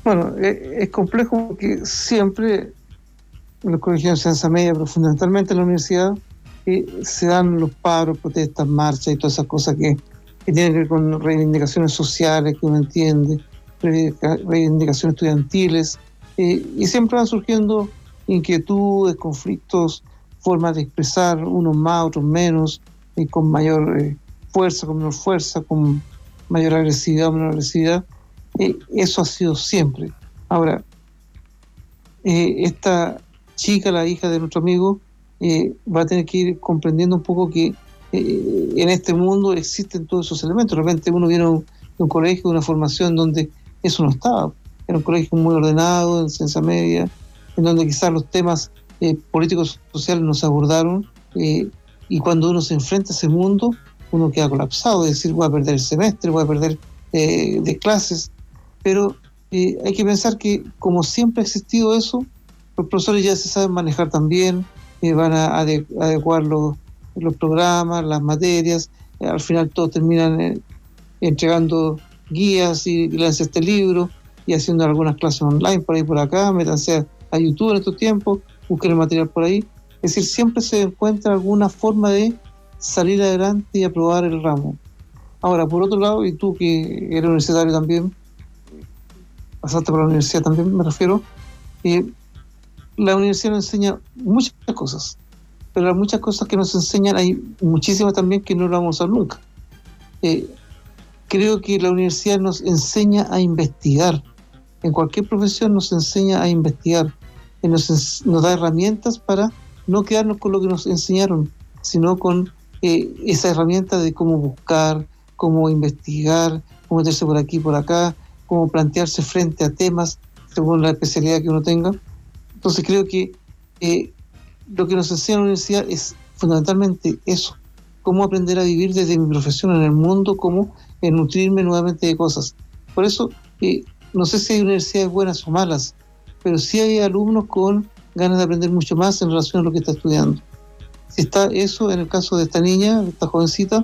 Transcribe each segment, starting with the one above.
Bueno, es complejo porque siempre en los colegios de enseñanza media, pero fundamentalmente en la universidad, se dan los paros, protestas, marchas y todas esas cosas que tienen que ver con reivindicaciones sociales que uno entiende, reivindicaciones estudiantiles, y siempre van surgiendo inquietudes, conflictos, formas de expresar, unos más, otros menos, y con mayor fuerza, con menor fuerza, con mayor agresividad o menor agresividad. Eso ha sido siempre. Ahora, esta chica, la hija de nuestro amigo, va a tener que ir comprendiendo un poco que en este mundo existen todos esos elementos. De repente uno viene de un colegio, de una formación donde eso no estaba. Era un colegio muy ordenado, en ciencia media, en donde quizás los temas políticos sociales no se abordaron, y cuando uno se enfrenta a ese mundo, uno queda colapsado, es decir, voy a perder el semestre, voy a perder de clases, pero hay que pensar que como siempre ha existido eso, los profesores ya se saben manejar también, van a adecuar los programas, las materias, al final todos terminan entregando guías y lance este libro y haciendo algunas clases online por ahí por acá, métanse a YouTube en estos tiempos, busquen el material por ahí. Es decir, siempre se encuentra alguna forma de salir adelante y aprobar el ramo. Ahora, por otro lado, y tú que eres universitario también, pasaste por la universidad también, me refiero, la universidad nos enseña muchas cosas, pero las muchas cosas que nos enseñan hay muchísimas también que no lo vamos a usar nunca. Creo que la universidad nos enseña a investigar, en cualquier profesión nos enseña a investigar, nos da herramientas para no quedarnos con lo que nos enseñaron, sino con esa herramienta de cómo buscar, cómo investigar, cómo meterse por aquí, por acá, cómo plantearse frente a temas según la especialidad que uno tenga. Entonces creo que lo que nos enseña la universidad es fundamentalmente eso, cómo aprender a vivir desde mi profesión en el mundo, cómo nutrirme nuevamente de cosas. Por eso, no sé si hay universidades buenas o malas, pero sí hay alumnos con ganas de aprender mucho más en relación a lo que está estudiando. Si está eso en el caso de esta niña, de esta jovencita,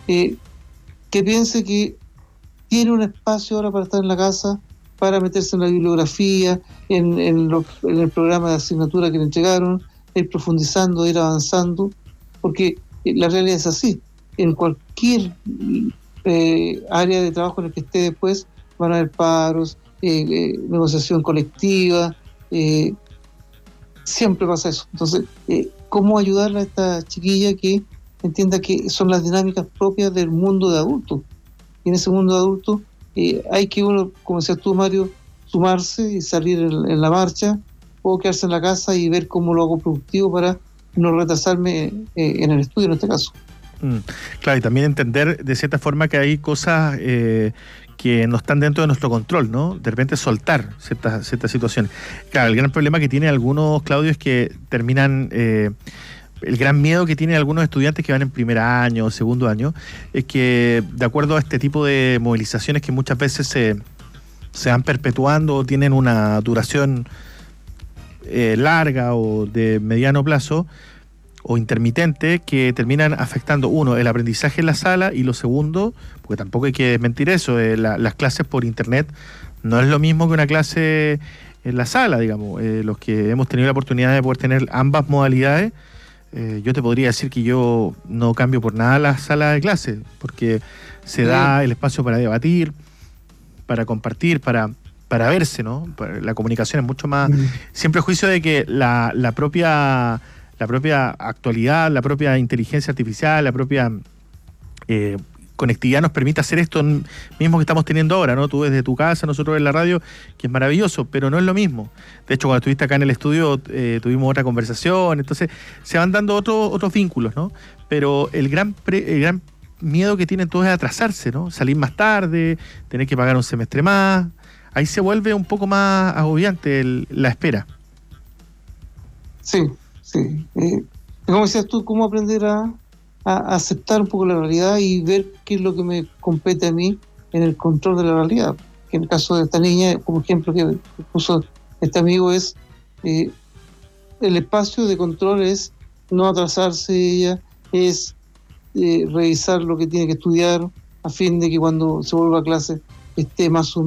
que piense que tiene un espacio ahora para estar en la casa, para meterse en la bibliografía, en el programa de asignatura que le entregaron, ir profundizando, ir avanzando, porque la realidad es así. En cualquier área de trabajo en el que esté después, van a haber paros, negociación colectiva, siempre pasa eso. Entonces, ¿cómo ayudarle a esta chiquilla que entienda que son las dinámicas propias del mundo de adultos? Y en ese mundo de adultos hay que uno, como decías tú, Mario, sumarse y salir en la marcha, o quedarse en la casa y ver cómo lo hago productivo para no retrasarme en el estudio en este caso. Claro, y también entender de cierta forma que hay cosas que no están dentro de nuestro control, ¿no? De repente soltar ciertas situaciones. Claro, el gran problema que tienen algunos, Claudio, es que terminan... el gran miedo que tienen algunos estudiantes que van en primer año o segundo año es que, de acuerdo a este tipo de movilizaciones que muchas veces se van perpetuando o tienen una duración larga o de mediano plazo o intermitente, que terminan afectando, uno, el aprendizaje en la sala, y lo segundo, porque tampoco hay que mentir eso, las clases por internet no es lo mismo que una clase en la sala, digamos. Los que hemos tenido la oportunidad de poder tener ambas modalidades, yo te podría decir que yo no cambio por nada la sala de clase, porque se da el espacio para debatir, para compartir, para verse, ¿no? La comunicación es mucho más... Siempre juicio de que la propia actualidad, la propia inteligencia artificial, la propia conectividad nos permite hacer esto mismo que estamos teniendo ahora, ¿no? Tú desde tu casa, nosotros en la radio, que es maravilloso, pero no es lo mismo. De hecho, cuando estuviste acá en el estudio, tuvimos otra conversación, entonces se van dando otros vínculos, ¿no? Pero el gran miedo que tienen todos es atrasarse, ¿no? Salir más tarde, tener que pagar un semestre más. Ahí se vuelve un poco más agobiante la espera. Sí. Como decías tú, cómo aprender a aceptar un poco la realidad y ver qué es lo que me compete a mí en el control de la realidad. Que en el caso de esta niña, como ejemplo que puso este amigo, es el espacio de control es no atrasarse ella, es revisar lo que tiene que estudiar a fin de que cuando se vuelva a clase esté más